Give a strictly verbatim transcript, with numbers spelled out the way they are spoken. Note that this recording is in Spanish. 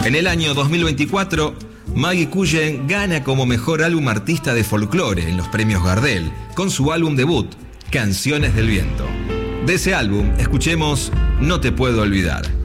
En el año dos mil veinticuatro, Maggie Cullen gana como mejor álbum artista de folclore en los premios Gardel, con su álbum debut, Canciones del Viento. De ese álbum, escuchemos No te puedo olvidar.